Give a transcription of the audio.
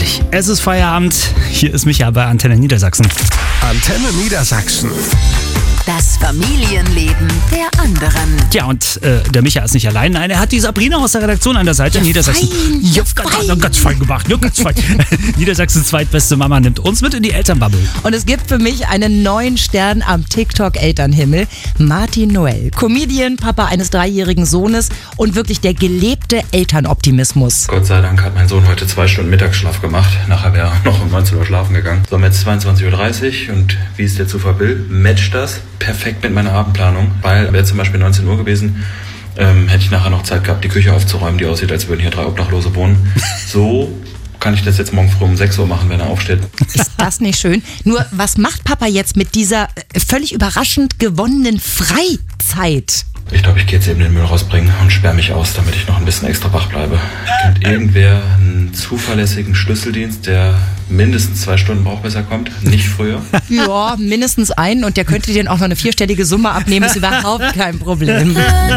Es ist Feierabend. Hier ist Micha bei Antenne Niedersachsen. Antenne Niedersachsen. Das Familienleben der anderen. Tja, und der Micha ist nicht allein. Nein, er hat die Sabrina aus der Redaktion an der Seite. Niedersachsen. Ganz fein gemacht. Ja, ganz fein. Niedersachsens zweitbeste Mama nimmt uns mit in die Elternbubble. Und es gibt für mich einen neuen Stern am TikTok-Elternhimmel. Martin Noel. Comedian, Papa eines 3-jährigen Sohnes und wirklich der gelebte Elternoptimismus. Gott sei Dank hat mein Sohn heute 2 Stunden Mittagsschlaf gemacht. Nachher wäre er noch um 19 Uhr schlafen gegangen. So, jetzt 22.30 Uhr und wie es der Zufall will, matcht das perfekt mit meiner Abendplanung, weil wäre zum Beispiel 19 Uhr gewesen, hätte ich nachher noch Zeit gehabt, die Küche aufzuräumen, die aussieht, als würden hier 3 Obdachlose wohnen. So kann ich das jetzt morgen früh um 6 Uhr machen, wenn er aufsteht. Ist das nicht schön? Nur, was macht Papa jetzt mit dieser völlig überraschend gewonnenen Freizeit? Ich glaube, ich gehe jetzt eben den Müll rausbringen und sperre mich aus, damit ich noch ein bisschen extra wach bleibe. Kennt irgendwer einen zuverlässigen Schlüsseldienst, der mindestens 2 Stunden braucht, bis er kommt? Nicht früher? Ja, mindestens einen und der könnte dir auch noch eine 4-stellige Summe abnehmen, ist überhaupt kein Problem.